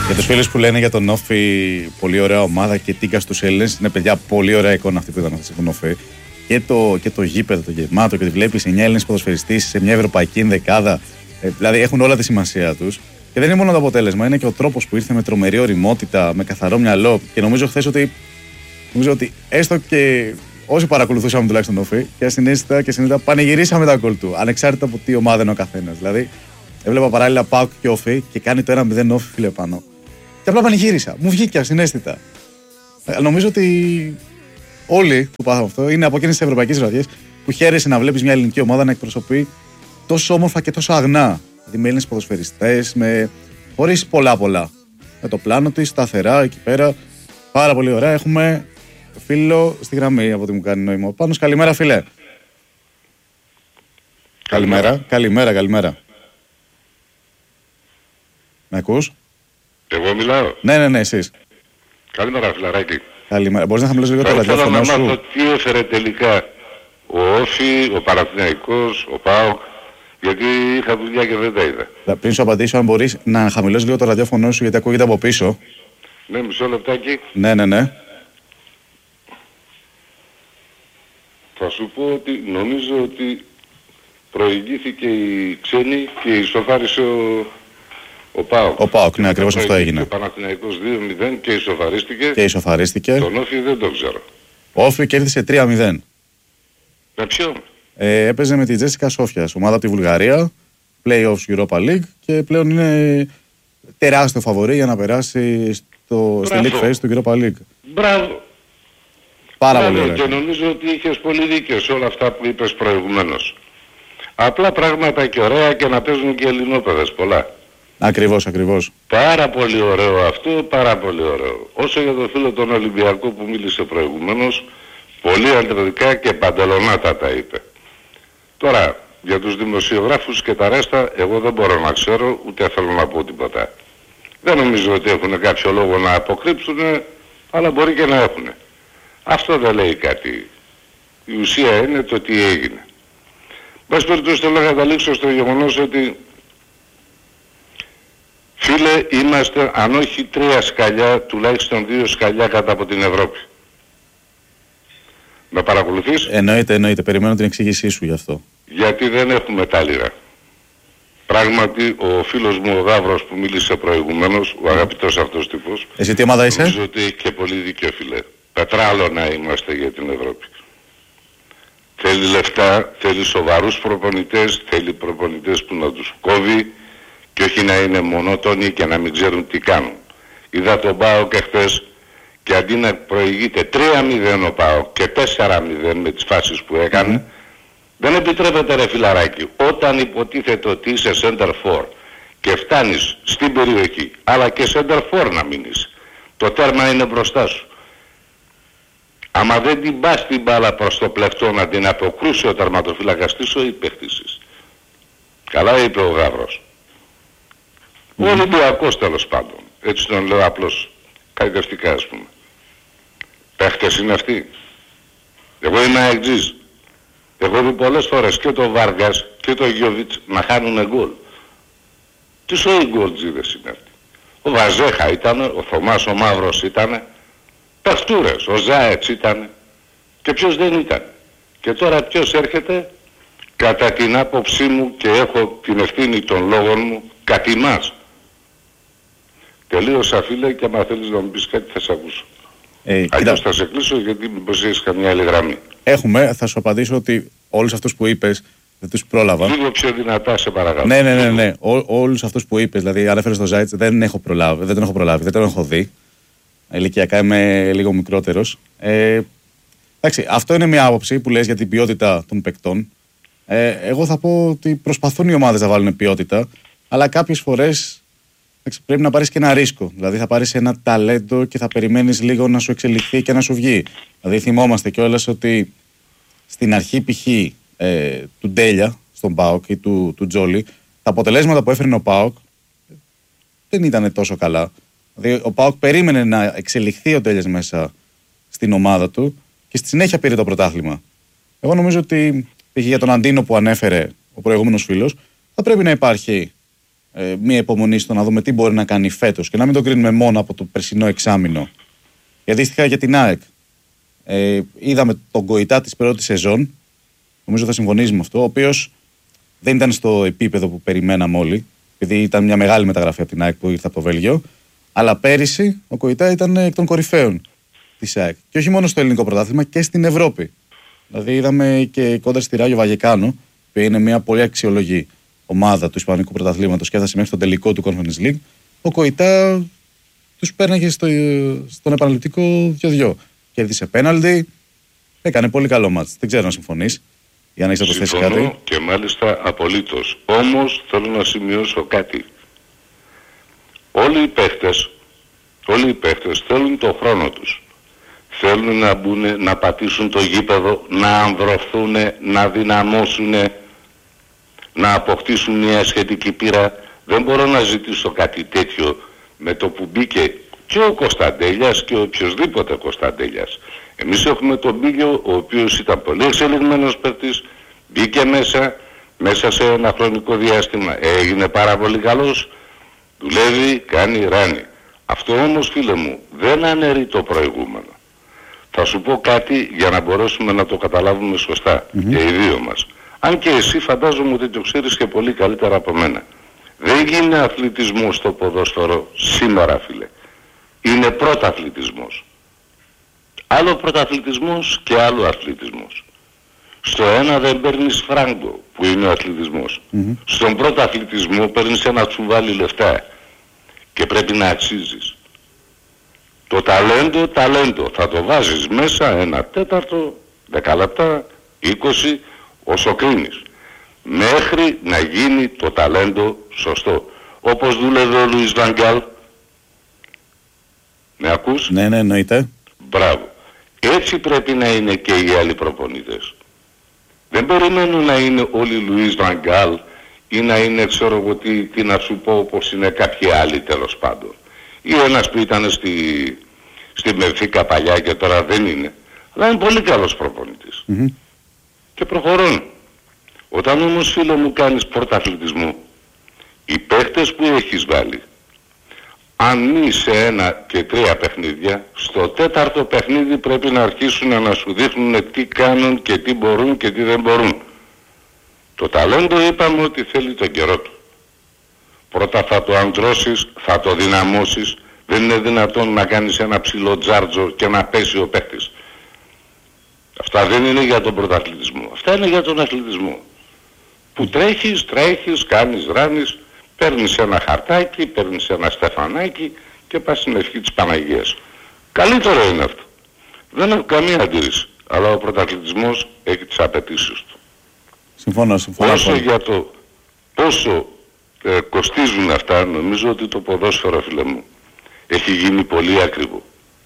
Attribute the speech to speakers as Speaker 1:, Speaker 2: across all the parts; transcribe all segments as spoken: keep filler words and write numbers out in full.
Speaker 1: Για τους φίλους που λένε για τον Όφη, πολύ ωραία ομάδα και τίγκα στους Έλληνες, είναι παιδιά πολύ ωραία εικόνα αυτή που είδαμε αυτή τον Όφη. Και το, και το γήπεδο, το γεμάτο, και τη βλέπεις εννιά Έλληνες ποδοσφαιριστές σε μια ευρωπαϊκή ενδεκάδα. Ε, δηλαδή έχουν όλα τη σημασία τους. Και δεν είναι μόνο το αποτέλεσμα, είναι και ο τρόπος που ήρθε με τρομερή ωριμότητα, με καθαρό μυαλό. Και νομίζω χθες ότι, νομίζω ότι έστω και όσοι παρακολουθούσαμε τουλάχιστον τον Όφη, και ασυναίσθητα και συνήθω πανηγυρίσαμε τα γκολ του, ανεξάρτητα από τι ομάδα είναι ο καθένας. Δηλαδή, έβλεπα παράλληλα ΠΑΟΚ και Όφη και κάνει το ένα μηδέν Όφη, φίλε, πάνω. Και απλά πανηγύρισα. Μου βγήκε ασυναίσθητα. Ε, νομίζω ότι όλοι που πάθαμε αυτό είναι από εκείνες τις ευρωπαϊκές βραδιές που χαίρεσαι να βλέπεις μια ελληνική ομάδα να εκπροσωπεί τόσο όμορφα και τόσο αγνά. Δηλαδή με Έλληνες ποδοσφαιριστές, με... χωρίς πολλά πολλά. Με το πλάνο της, σταθερά εκεί πέρα. Πάρα πολύ ωραία. Έχουμε φίλο στη γραμμή από ό,τι μου κάνει νόημα. Πάνος, καλημέρα, φίλε. Καλημέρα, καλημέρα, καλημέρα. Με ακούς?
Speaker 2: Εγώ μιλάω.
Speaker 1: Ναι, ναι, ναι, εσείς.
Speaker 2: Καλημέρα, φιλαράκι.
Speaker 1: Καλημέρα. Μπορείς να χαμηλώσεις λίγο το ραδιόφωνο σου?
Speaker 2: Θα ήθελα να μάθω τι έφερε τελικά ο Όφη, ο Παναθηναϊκός, ο ΠΑΟΚ, γιατί είχα δουλειά και δεν τα είδα.
Speaker 1: Πριν σου απαντήσω, αν μπορείς να χαμηλώσεις λίγο το ραδιόφωνο σου, γιατί ακούγεται από πίσω.
Speaker 2: Ναι, μισό λεπτάκι.
Speaker 1: Ναι, ναι, ναι.
Speaker 2: Θα σου πω ότι νομίζω ότι προηγήθηκε η ξένη και ισοφάρισε ο, ο ΠΑΟΚ.
Speaker 1: Ο ΠΑΟΚ, ναι, ακριβώς αυτό έγινε.
Speaker 2: Ο Παναθηναϊκός δύο μηδέν και ισοφαρίστηκε.
Speaker 1: Και ισοφαρίστηκε.
Speaker 2: Τον Όφη δεν το ξέρω.
Speaker 1: Ο Όφη κέρδισε τρία μηδέν.
Speaker 2: Με ποιον?
Speaker 1: Ε, έπαιζε με τη Τζέσικα Σόφιας, ομάδα από τη Βουλγαρία, play-offs Europa League, και πλέον είναι τεράστιο φαβορί για να περάσει στο, στη League Phase του Europa League.
Speaker 2: Μπράβο.
Speaker 1: Πάρα
Speaker 2: Μπράβο,
Speaker 1: πολύ ωραία.
Speaker 2: Και νομίζω ότι είχες πολύ δίκιο σε όλα αυτά που είπες προηγουμένως. Απλά πράγματα και ωραία και να παίζουν και ελληνόπαιδες πολλά.
Speaker 1: Ακριβώς, ακριβώς.
Speaker 2: Πάρα πολύ ωραίο αυτό, πάρα πολύ ωραίο. Όσο για τον φίλο τον Ολυμπιακό που μίλησε προηγουμένως, πολύ αντρικά και παντελονάτα τα είπε. Τώρα, για τους δημοσιογράφους και τα ρέστα, εγώ δεν μπορώ να ξέρω, ούτε θέλω να πω τίποτα. Δεν νομίζω ότι έχουν κάποιο λόγο να αποκρύψουν, αλλά μπορεί και να έχουν. Αυτό δεν λέει κάτι. Η ουσία είναι το τι έγινε. Μπας περιπτώσει θέλω να καταλήξω στο γεγονός ότι, φίλε, είμαστε αν όχι τρία σκαλιά, τουλάχιστον δύο σκαλιά κάτω από την Ευρώπη. Με παρακολουθείς?
Speaker 1: Εννοείται, εννοείται. Περιμένω την εξήγησή σου γι' αυτό.
Speaker 2: Γιατί δεν έχουμε τα λίρα. Πράγματι, ο φίλος μου ο Γάβρος που μίλησε προηγουμένως, ο αγαπητός αυτός τύπος,
Speaker 1: εσύ τι ομάδα είσαι?
Speaker 2: νομίζω ότι έχει και πολύ δίκιο, φίλε. Πετράλο να είμαστε για την Ευρώπη. Θέλει λεφτά, θέλει σοβαρούς προπονητές, θέλει προπονητές που να τους κόβει και όχι να είναι μονότονοι και να μην ξέρουν τι κάνουν. Είδα τον ΠΑΟΚ χθες και αντί να προηγείται τρία μηδέν ο ΠΑΟΚ και τέσσερα μηδέν με τις φάσεις που έκανε, mm. δεν επιτρέπεται, ρε φιλαράκι, όταν υποτίθεται ότι είσαι center for και φτάνεις στην περιοχή, αλλά και center for να μείνεις, το τέρμα είναι μπροστά σου. Άμα δεν την πας την μπάλα προς το πλευτό να την αποκρούσει ο τερματοφύλακας, τι σου υπέχτησης. Καλά είπε ο Γάβρος. Mm. Ο Ολυμπιακός τέλος πάντων. Έτσι τον λέω απλώς καηδευτικά, ας πούμε. Παίχτες είναι αυτοί. Εγώ είμαι αεκτζής. Εγώ δει πολλές φορές και το Βάργας και το Γιώβιτς να χάνουνε γκολ. Τι σοϊ γκολτζίδες είναι αυτοί. Ο Βαζέχα ήταν, ο Θωμάς ο Μαύρος ήταν, παιχτούρες, ο Ζάετς ήταν και ποιος δεν ήταν. Και τώρα ποιος έρχεται? Κατά την άποψή μου, και έχω την ευθύνη των λόγων μου, κατημάς. Τελείωσα, φίλε, και άμα θέλεις να μου πεις κάτι θα σε ακούσω. Ε, Αλλιώς θα σε κλείσω, γιατί μήπως έχεις καμιά άλλη γραμμή.
Speaker 1: Έχουμε, θα σου απαντήσω ότι όλους αυτούς που είπες δεν τους πρόλαβα.
Speaker 2: Λίγο πιο δυνατά, σε παρακαλώ.
Speaker 1: Ναι, ναι, ναι, ναι. Ό, όλους αυτούς που είπες, δηλαδή ανέφερες τον Ζάιτς, δεν έχω προλάβει, δεν τον έχω προλάβει, δεν τον έχω δει. Ηλικιακά είμαι λίγο μικρότερος. Ε, εντάξει, αυτό είναι μια άποψη που λες για την ποιότητα των παικτών. Ε, εγώ θα πω ότι προσπαθούν οι ομάδες να βάλουν ποιότητα, αλλά κάποιες φορές πρέπει να πάρεις και ένα ρίσκο. Δηλαδή θα πάρεις ένα ταλέντο και θα περιμένεις λίγο να σου εξελιχθεί και να σου βγει. Δηλαδή θυμόμαστε κιόλας ότι στην αρχή π.χ. Ε, του Ντέλια στον ΠΑΟΚ ή του, του Τζόλι, τα αποτελέσματα που έφερνε ο ΠΑΟΚ δεν ήταν τόσο καλά. Δηλαδή ο ΠΑΟΚ περίμενε να εξελιχθεί ο Ντέλιας μέσα στην ομάδα του και στη συνέχεια πήρε το πρωτάθλημα. Εγώ νομίζω ότι π.χ. για τον Αντίνο που ανέφερε ο προηγούμενος φίλος, θα πρέπει να υπάρχει ε, μία υπομονή στο να δούμε τι μπορεί να κάνει φέτος και να μην το κρίνουμε μόνο από το περσινό εξάμηνο. Και αντίστοιχα για την ΑΕΚ. Ε, είδαμε τον Κοϊτά της πρώτης σεζόν, νομίζω θα συμφωνήσει με αυτό, ο οποίος δεν ήταν στο επίπεδο που περιμέναμε όλοι, επειδή ήταν μια μεγάλη μεταγραφή από την ΑΕΚ που ήρθε από το Βέλγιο. Αλλά πέρυσι ο Κοϊτά ήταν εκ των κορυφαίων της ΑΕΚ. Και όχι μόνο στο ελληνικό πρωτάθλημα και στην Ευρώπη. Δηλαδή είδαμε και κόντρα στη Ράγιο Βαγεκάνο, που είναι μια πολύ αξιολογή ομάδα του Ισπανικού πρωταθλήματος και έφτασε μέχρι το τελικό του Conference League. Ο Κοϊτά τους πέρναγε στο, στον επαναληπτικό δύο δύο. Κέρδισε πέναλτι, έκανε πολύ καλό μάτς. Δεν ξέρω να συμφωνείς ή αν έχεις να προσθέσει κάτι.
Speaker 2: Και μάλιστα απολύτως. Όμως θέλω να σημειώσω κάτι. Όλοι οι παίχτες, όλοι οι παίχτες θέλουν το χρόνο τους. Θέλουν να μπουν, να πατήσουν το γήπεδο, να ανδρωθούν, να δυναμώσουν, να αποκτήσουν μια σχετική πείρα. Δεν μπορώ να ζητήσω κάτι τέτοιο με το που μπήκε και ο Κωνσταντέλιας και ο οποιοσδήποτε Κωνσταντέλιας. Εμείς έχουμε τον Μπίλιο, ο οποίος ήταν πολύ εξελιγμένος παίκτης, μπήκε μέσα, μέσα σε ένα χρονικό διάστημα. Έγινε πάρα πολύ καλός, δουλεύει, κάνει, ράνει. Αυτό όμως, φίλε μου, δεν αναιρεί το προηγούμενο. Θα σου πω κάτι για να μπορέσουμε να το καταλάβουμε σωστά, mm-hmm. και οι δύο μας. Αν και εσύ φαντάζομαι ότι το ξέρεις και πολύ καλύτερα από μένα. Δεν γίνεται αθλητισμός στο ποδόσφαιρο σήμερα, φίλε. Είναι πρωταθλητισμός. Άλλο πρωταθλητισμός και άλλο αθλητισμός. Στο ένα δεν παίρνεις φράγκο, που είναι ο αθλητισμός. Mm-hmm. Στον πρωταθλητισμό παίρνεις ένα τσουβάλι λεφτά και πρέπει να αξίζεις. Το ταλέντο, ταλέντο. Θα το βάζεις μέσα ένα τέταρτο, δέκα λεπτά, είκοσι, όσο κρίνεις. Μέχρι να γίνει το ταλέντο σωστό. Όπως δούλευε ο Λουίς Βαν Γκάλ. Με ακούς?
Speaker 1: Ναι, ναι, εννοείται.
Speaker 2: Μπράβο. Έτσι πρέπει να είναι και οι άλλοι προπονητές. Δεν περιμένουν να είναι όλοι Λουίς Βαν Γκάλ ή να είναι, ξέρω εγώ τι, τι να σου πω, όπως είναι κάποιοι άλλοι τέλος πάντων. Ή ένας που ήταν στη, στη Μερθήκα παλιά και τώρα δεν είναι. Αλλά είναι πολύ καλός προπονητής. Mm-hmm. Και προχωρούν. Όταν όμως, φίλο μου, κάνεις πρωταθλητισμό, οι παίχτες που έχεις βάλει, αν είσαι ένα και τρία παιχνίδια, στο τέταρτο παιχνίδι πρέπει να αρχίσουν να σου δείχνουν τι κάνουν και τι μπορούν και τι δεν μπορούν. Το ταλέντο είπαμε ότι θέλει τον καιρό του. Πρώτα θα το αντρώσεις, θα το δυναμώσεις. Δεν είναι δυνατόν να κάνεις ένα ψηλό τζάρτζο και να πέσει ο παίχτης. Αυτά δεν είναι για τον πρωταθλητισμό. Αυτά είναι για τον αθλητισμό. Που τρέχεις, τρέχεις, κάνεις, ράνεις, παίρνεις ένα χαρτάκι, παίρνεις ένα στεφανάκι και πας στην ευχή της Παναγίας. Καλύτερο είναι αυτό. Δεν έχω καμία αντίρρηση. Αλλά ο πρωταθλητισμός έχει τις απαιτήσεις του.
Speaker 1: Συμφωνώ, συμφωνώ.
Speaker 2: Όσο για το πόσο ε, κοστίζουν αυτά, νομίζω ότι το ποδόσφαιρο, φίλε μου, έχει γίνει πολύ ακριβό.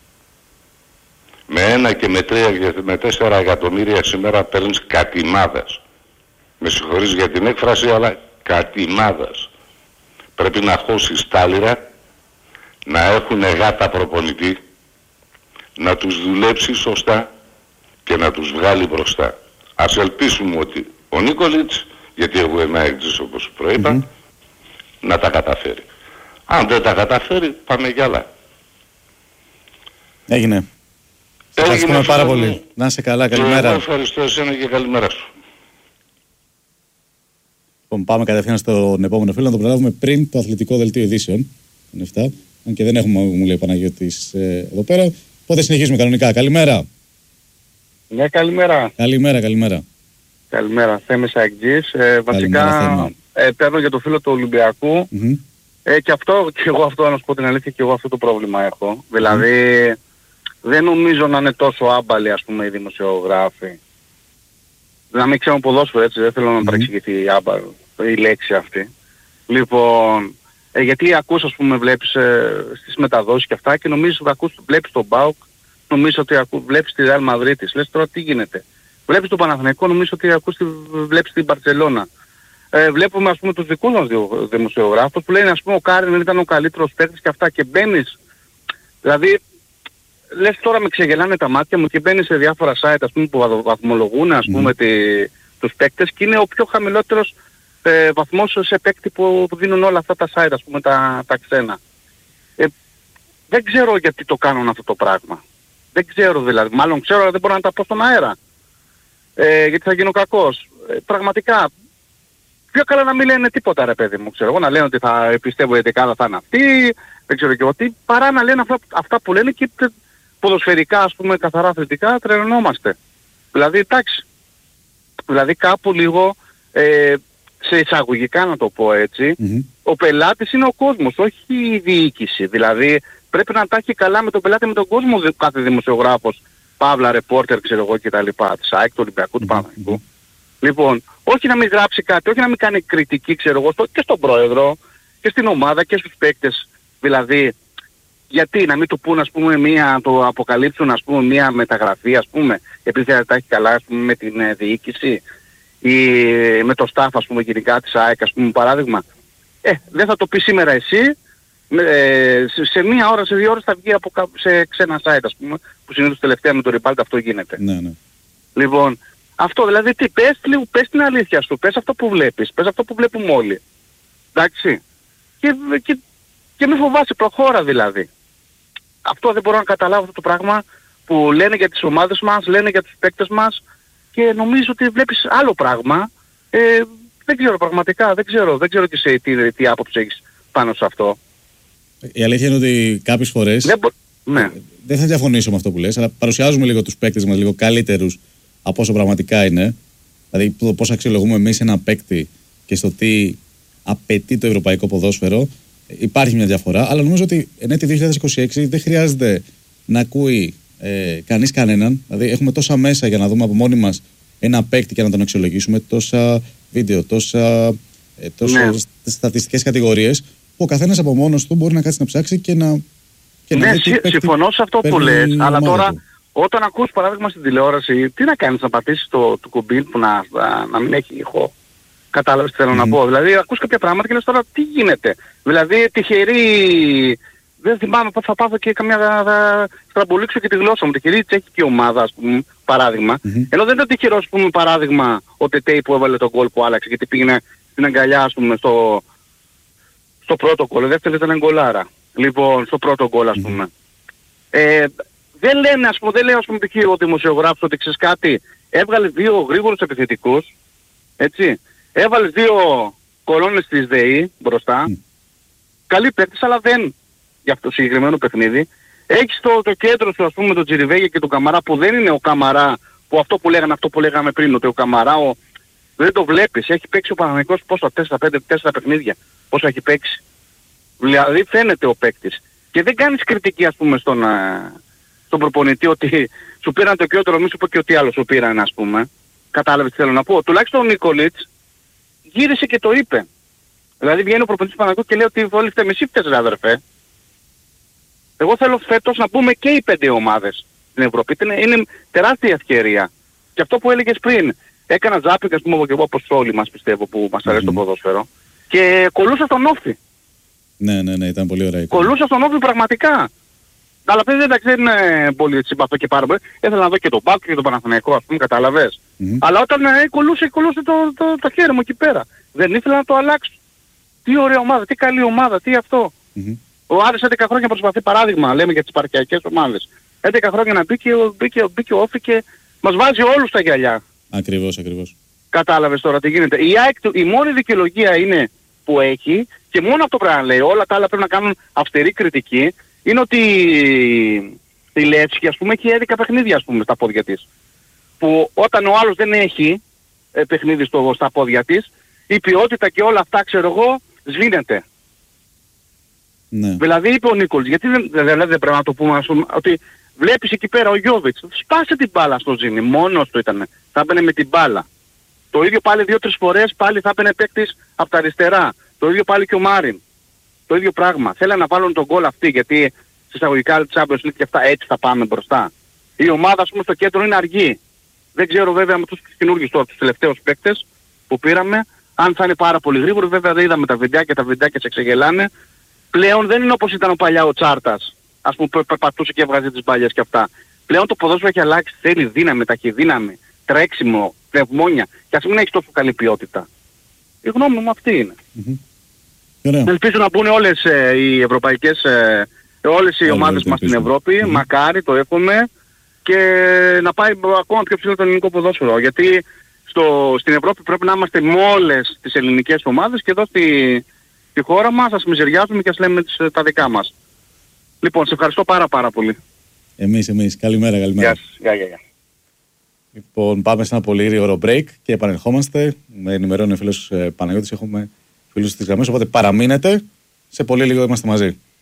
Speaker 2: Με ένα και με τρία, με τέσσερα εκατομμύρια σήμερα παίρνεις κατημάδας. Με συγχωρείς για την έκφραση, αλλά κατημάδας. Πρέπει να χώσεις τάλιρα, να έχουν γάτα προπονητή, να τους δουλέψει σωστά και να τους βγάλει μπροστά. Ας ελπίσουμε ότι ο Νίκολιτς, γιατί εγώ είμαι έξις όπως σου προείπα, mm-hmm. να τα καταφέρει. Αν δεν τα καταφέρει, πάμε για άλλα.
Speaker 1: Έγινε. Σε ευχαριστούμε πάρα πολύ. Μου. Να είσαι καλά, καλημέρα.
Speaker 2: Εγώ ευχαριστώ εσένα και καλημέρα σου.
Speaker 1: Λοιπόν, πάμε κατευθείαν στον επόμενο φίλο να το προλάβουμε πριν το αθλητικό δελτίο ειδήσεων. Είναι αυτά. Αν και δεν έχουμε, μου λέει ο Παναγιώτης ε, εδώ πέρα. Οπότε συνεχίζουμε κανονικά. Καλημέρα.
Speaker 3: Ναι, καλημέρα.
Speaker 1: Καλημέρα, καλημέρα.
Speaker 3: Καλημέρα. Θέμης Αγγής. Ε, βασικά ε, παίρνω για το φίλο του Ολυμπιακού. Mm-hmm. Ε, και αυτό, και εγώ αυτό, να σου πω την αλήθεια, και εγώ αυτό το πρόβλημα έχω. Mm-hmm. Δηλαδή, δεν νομίζω να είναι τόσο άμπαλοι, ας πούμε, οι δημοσιογράφοι. Να μην ξέρουν ποδόσφαιρο, έτσι, δεν θέλω να mm-hmm. παρεξηγηθεί η, άμπα, η λέξη αυτή. Λοιπόν, ε, γιατί ακούς, ας πούμε, βλέπεις ε, στις μεταδόσεις και αυτά και νομίζεις ότι ακούς, βλέπεις τον ΠΑΟΚ, νομίζεις ότι ακού, βλέπεις τη Real Madrid, λες τώρα τι γίνεται. Βλέπεις τον Παναθηναϊκό, νομίζεις ότι ακούς, βλέπεις την Μπαρτσελώνα. Ε, βλέπουμε, ας πούμε, τους δικούς μας δημοσιογράφους που λένε, ας πούμε, ο Κάριν ήταν ο καλύτερος παίκτης και αυτά και μπαίνεις. Δηλαδή, λες τώρα με ξεγελάνε τα μάτια μου και μπαίνεις σε διάφορα site, ας πούμε, που βαθμολογούν, ας πούμε, mm. τη, τους παίκτες και είναι ο πιο χαμηλότερος ε, βαθμός σε παίκτη που, που δίνουν όλα αυτά τα site, ας πούμε, τα, τα ξένα. Ε, δεν ξέρω γιατί το κάνουν αυτό το πράγμα. Δεν ξέρω δηλαδή. Μάλλον ξέρω, αλλά δεν μπορώ να τα πω στον αέρα. Ε, γιατί θα γίνω κακός. Ε, πραγματικά, πιο καλά να μην λένε τίποτα ρε παιδί μου. Ξέρω εγώ, να λένε ότι θα πιστεύω η δεκάδα θα είναι αυτή, δεν ξέρω και εγώ τι, παρά να λένε αυτά, αυτά που λένε και ποδοσφαιρικά, ας πούμε, καθαρά αθλητικά, τρελαινόμαστε. Δηλαδή, εντάξει. Δηλαδή κάπου λίγο, ε, σε εισαγωγικά να το πω έτσι, mm-hmm. ο πελάτης είναι ο κόσμος, όχι η διοίκηση. Δηλαδή πρέπει να τα έχει καλά με τον πελάτη, με τον κόσμο κάθε δημοσιογράφος, παύλα, ρεπόρτερ, ξέρω εγώ κτλ. Της ΑΕΚ, του Ολυμπιακού, του Παναθηναϊκού. Λοιπόν, όχι να μην γράψει κάτι, όχι να μην κάνει κριτική, ξέρω εγώ, στο, και στον πρόεδρο και στην ομάδα και στους παίκτες. Δηλαδή, γιατί να μην του πούν, ας πούμε, μία, το αποκαλύψουν, ας πούμε, μία μεταγραφή, ας πούμε, επειδή θα τα έχει καλά, ας πούμε, με την ε, διοίκηση ή με το staff, ας πούμε, γενικά της ΑΕΚ, ας πούμε, παράδειγμα. Ε, δεν θα το πει σήμερα εσύ, ε, σε, σε μία ώρα, σε δύο ώρες θα βγει από, σε ξένα site, ας πούμε, που συνήθως τελευταία με το Ριπάλτ αυτό γίνεται.
Speaker 1: Ναι, ναι.
Speaker 3: Λοιπόν, αυτό δηλαδή τι, πες, λίγο, πες την αλήθεια σου, πες αυτό που βλέπεις, πες αυτό που βλέπουμε όλοι. Εντάξει. Και, και, και μη φοβάσαι, προχώρα δηλαδή. Αυτό δεν μπορώ να καταλάβω αυτό το πράγμα που λένε για τις ομάδες μας, λένε για τους παίκτες μας και νομίζω ότι βλέπεις άλλο πράγμα. Ε, δεν ξέρω πραγματικά, δεν ξέρω, δεν ξέρω και σε τι, τι άποψη έχεις πάνω σε αυτό.
Speaker 1: Η αλήθεια είναι ότι κάποιες φορές,
Speaker 3: δεν, μπο... ναι.
Speaker 1: δεν θα διαφωνήσω με αυτό που λες, αλλά παρουσιάζουμε λίγο τους παίκτες μας λίγο καλύτερους από όσο πραγματικά είναι. Δηλαδή το πώς αξιολογούμε εμείς ένα παίκτη και στο τι απαιτεί το ευρωπαϊκό ποδόσφαιρο. Υπάρχει μια διαφορά, αλλά νομίζω ότι εν έτη δύο χιλιάδες είκοσι έξι δεν χρειάζεται να ακούει ε, κανείς κανέναν. Δηλαδή έχουμε τόσα μέσα για να δούμε από μόνοι μας ένα παίκτη και να τον αξιολογήσουμε, τόσα βίντεο, τόσα, ε, τόσα ναι. στατιστικές κατηγορίες, που ο καθένας από μόνος του μπορεί να κάτσει να ψάξει και να... Και
Speaker 3: ναι,
Speaker 1: να
Speaker 3: συ, συμφωνώ σε αυτό που λες, αλλά τώρα του. Όταν ακούς παράδειγμα στην τηλεόραση, τι να κάνεις, να πατήσεις το, το κουμπί που να, να, να μην έχει ηχό. Κατάλαβες τι θέλω mm. να πω. Δηλαδή ακούς κάποια πράγματα και λες τώρα τι γίνεται. Δηλαδή τυχερή... Δεν θυμάμαι πότε θα πάθω και καμιά... θα στραμπολίξω και τη γλώσσα μου. Τυχερή τσέχικη ομάδα, ας πούμε, παράδειγμα. Mm-hmm. Ενώ δεν ήταν τυχερό, ας πούμε, παράδειγμα, ο Τετέι που έβαλε τον γκολ που άλλαξε γιατί πήγαινε στην αγκαλιά, ας πούμε, στο, στο πρώτο γκολ. Ο δεύτερος ήταν γκολάρα. Λοιπόν, στο πρώτο γκολ, ας πούμε. Mm-hmm. Ε, δεν λένε, ας πούμε, δεν λέει, ας πούμε, τυχερό ο δημοσιογράφος ότι ξέρεις κάτι. Έβγαλε δύο γρήγορους επιθετικούς, έτσι. Έβαλε δύο κολόνες της ΔΕΗ μπροστά. Mm. Καλή παίκτης, αλλά δεν για αυτό το συγκεκριμένο παιχνίδι. Έχεις το, το κέντρο σου, ας πούμε, τον Τζιριβέγια και τον Καμαρά, που δεν είναι ο Καμαρά, που αυτό που λέγανε, αυτό που λέγαμε πριν, ότι ο Καμαρά ο, δεν το βλέπεις. Έχει παίξει ο Παναθηναϊκός πόσο, τέσσερα πέντε τέσσερα παιχνίδια, πόσο έχει παίξει. Δηλαδή φαίνεται ο παίκτης. Και δεν κάνεις κριτική, ας πούμε, στον, στον προπονητή ότι σου πήραν το κέντρο, μη σου πω και ότι άλλο σου πήραν, ας πούμε. Κατάλαβες τι θέλω να πω. Τουλάχιστον ο Νίκολιτς γύρισε και το είπε. Δηλαδή βγαίνει ο προπονητής του Παναθηναϊκού και λέει ότι όλοι φταίμε, εσύ φταίς ρε αδερφέ. Εγώ θέλω φέτος να μπούμε και οι πέντε ομάδες στην Ευρώπη. Είναι, είναι τεράστια ευκαιρία. Και αυτό που έλεγες πριν, έκανα ζάπινγκ, ας πούμε, και εγώ όπως όλοι μας πιστεύω που μας αρέσει mm-hmm. το ποδόσφαιρο, και κολούσα στον Όφη.
Speaker 1: Ναι, ναι, ναι, ήταν πολύ ωραία.
Speaker 3: Κολούσα στον Όφη πραγματικά. Αλλά παιδί δεν ξέρει είναι πολύ συμπαθώ και πάρα πολύ. Ήθελα να δω και τον Πάκο και τον Παναθηναϊκό, ας πούμε, κατάλαβες. Mm-hmm. Αλλά όταν ε, κολούσε, κολούσε το, το, το, το χέρι μου εκεί πέρα. Δεν ήθελα να το αλλάξω. Τι ωραία ομάδα, τι καλή ομάδα, τι αυτό. Mm-hmm. Ο Άρης έντεκα χρόνια προσπαθεί, παράδειγμα, λέμε για τις επαρχιακές ομάδες. έντεκα χρόνια να μπήκε, μπήκε, μπήκε ο Όφη και μας βάζει όλους τα γυαλιά. Ακριβώς,
Speaker 1: ακριβώς.
Speaker 3: Κατάλαβες τώρα τι γίνεται. Η, ΑΕΚ, η μόνη δικαιολογία είναι που έχει και μόνο αυτό πρέπει να λέει. Όλα τα άλλα πρέπει να κάνουν αυστηρή κριτική. Είναι ότι η Λεύσκη, ας πούμε, έχει έντεκα παιχνίδια, ας πούμε, στα πόδια της. Που όταν ο άλλος δεν έχει ε, παιχνίδι στο, στα πόδια της, η ποιότητα και όλα αυτά, ξέρω εγώ, σβήνεται.
Speaker 1: Ναι.
Speaker 3: Δηλαδή είπε ο Νίκολς, γιατί δεν, δεν, δεν πρέπει να το πούμε, ας πούμε, ότι βλέπεις εκεί πέρα ο Γιώβιτς, σπάσε την μπάλα στο Ζήνη, μόνος του ήταν, θα έμπαινε με την μπάλα. Το ίδιο πάλι δύο-τρεις φορές πάλι θα έμπαινε παίκτης από τα αριστερά. Το ίδιο πάλι και ο Μάριν. Το ίδιο πράγμα. Θέλανε να βάλουν τον γκολ αυτή, γιατί στις εισαγωγικά Champions League και αυτά έτσι θα πάμε μπροστά. Η ομάδα, ας πούμε, στο κέντρο είναι αργή. Δεν ξέρω βέβαια με τους καινούργιους τώρα, τους τελευταίους παίκτες που πήραμε, αν θα είναι πάρα πολύ γρήγορο. Βέβαια δεν είδαμε τα βιντεάκια, τα βιντεάκια σε ξεγελάνε. Πλέον δεν είναι όπως ήταν παλιά ο Τσάρτας, ας πούμε, που περπατούσε και έβγαζε τις μπάλιες και αυτά. Πλέον το ποδόσφαιρο έχει αλλάξει, θέλει δύναμη, ταχυδύναμη, τρέξιμο, πνευμόνια, και ας μην έχει τόσο καλή ποιότητα. Η γνώμη μου αυτή είναι.
Speaker 1: Mm-hmm.
Speaker 3: Ελπίζω να μπουν όλες ε, οι ευρωπαϊκές, ε, όλες οι ομάδες μας στην Ευρώπη, mm-hmm. μακάρι, το εύχομαι, και να πάει ακόμα πιο ψηλό το ελληνικό ποδόσφαιρο. Γιατί στο, στην Ευρώπη πρέπει να είμαστε με όλες τις ελληνικές ομάδες και εδώ στη, στη χώρα μας ας μιζεριάζουμε και ας λέμε τις, τα δικά μας. Λοιπόν, σε ευχαριστώ πάρα πάρα πολύ.
Speaker 1: Εμείς, εμείς. Καλημέρα, καλημέρα.
Speaker 3: Γεια σας. Γεια, γεια, γεια.
Speaker 1: Λοιπόν, πάμε σε ένα πολύ γρήγορο break και επανερχόμαστε. Με ενημερώνει ο φίλος Παναγιώτης, έχουμε φίλους στις γραμμές, οπότε παραμείνετε. Σε πολύ λίγο είμαστε μαζί.